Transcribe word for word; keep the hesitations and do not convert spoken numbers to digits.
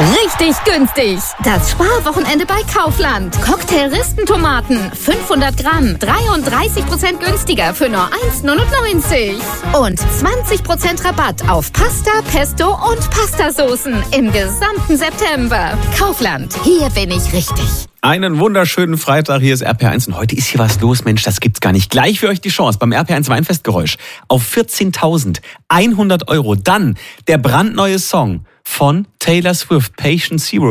Richtig günstig. Das Sparwochenende bei Kaufland. Cocktail-Ristentomaten, fünfhundert Gramm, dreiunddreißig Prozent günstiger für nur eins neunundneunzig. Und zwanzig Prozent Rabatt auf Pasta, Pesto und Pastasoßen im gesamten September. Kaufland, hier bin ich richtig. Einen wunderschönen Freitag, hier ist R P R eins und heute ist hier was los, Mensch, das gibt's gar nicht. Gleich für euch die Chance beim R P R eins Weinfestgeräusch auf vierzehntausendeinhundert Euro. Dann der brandneue Song von Taylor Swift, Patient Zero.